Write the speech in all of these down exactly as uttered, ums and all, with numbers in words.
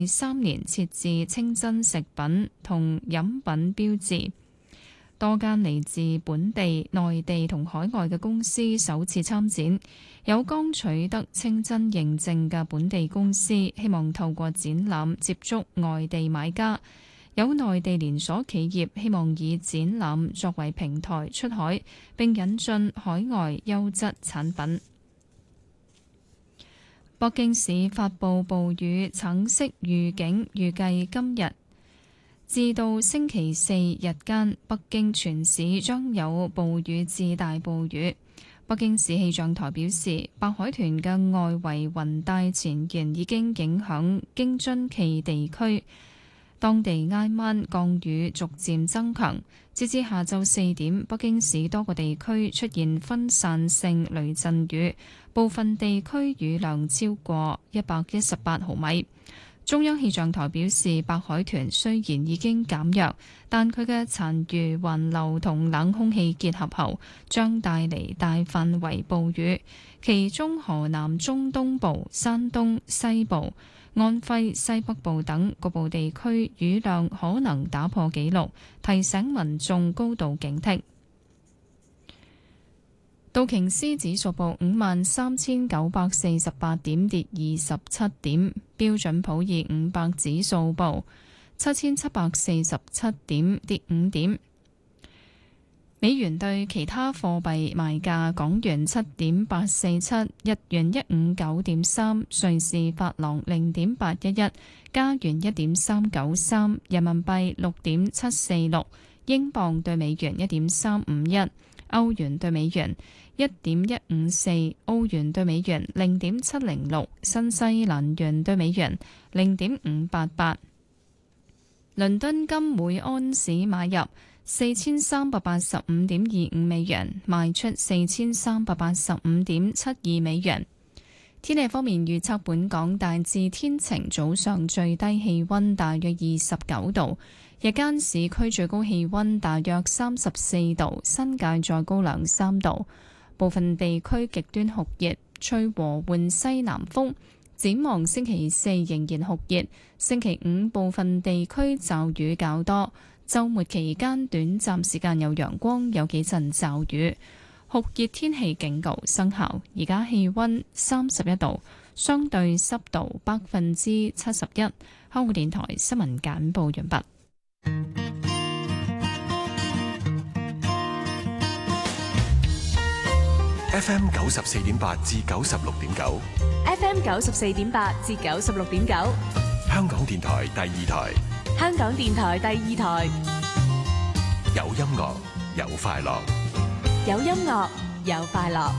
三年設置清真食品同飲品標誌。多間嚟自本地、內地同海外嘅公司首次參展，有剛取得清真認證嘅本地公司希望透過展覽接觸外地買家，有內地連鎖企業希望以展覽作為平台出海，並引進海外優質產品。北京市發布暴雨橙色預警，預計今日至到星期四日間，北京全市將有暴雨至大暴雨。北京市氣象台表示，白海豚嘅外圍雲帶前沿已經影響京津冀地區，當地挨晚降雨逐漸增強。截至下晝四點，北京市多個地區出現分散性雷陣雨，部分地區雨量超過一百一十八毫米。中央氣象台表示，白海豚雖然已經減弱，但佢嘅殘餘環流同冷空氣結合後，將帶嚟大範圍暴雨，其中河南中東部、山東西部、安徽西北部等局部地區雨量可能打破紀錄，提醒民眾高度警惕。道瓊斯指數報五萬三千九百四十八點，跌二十七點。標準普爾五百指數報七千七百四十七點，跌五點。美元對其他貨幣賣價：港元七點八四七，日元一五九點三，瑞士法郎零點八一一，加元一點三九三，人民幣六點七四六，英鎊對美元一點三五一，歐元對美元一點一五四，澳元對美元零點七零六，新西蘭元對美元零點五八八。倫敦金每安士買入四千三百八十五點二五美元，賣出四千三百八十五點七二美元。天氣方面預測，本港大致天晴，早上最低氣溫大約二十九度，日間市區最高氣溫大約三十四度，新界再高兩三度。部分地區極端酷熱，吹和緩西南風。展望星期四仍然酷熱，星期五部分地區驟雨較多，週末期間短暫時間有陽光，有幾陣驟雨。酷熱天氣警告生效。而家氣溫三十一度，相對濕度百分之七十一。香港電台新聞簡報完畢。 F M 九十四點八至九十六點九 ，F M 九十四點八至九十六點九， 香港電台第二台， 香港電台第二台， 有音樂有快樂， 有音樂有快樂。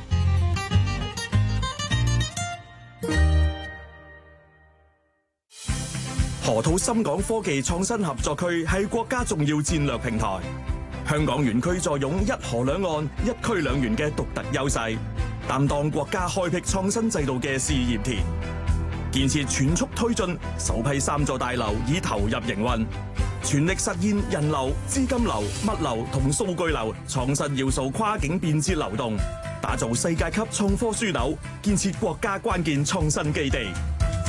河套深港科技創新合作區係國家重要戰略平台。香港園區坐擁一河兩岸、一區兩園嘅獨特優勢，擔當國家開闢創新制度嘅試驗田。建設全速推進，首批三座大樓已投入營運，全力實現人流、資金流、物流同數據流創新要素跨境便捷流動，打造世界級創科樞紐，建設國家關鍵創新基地。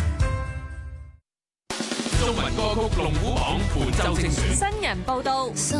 中文歌曲龍虎榜本周精選， 新人報道。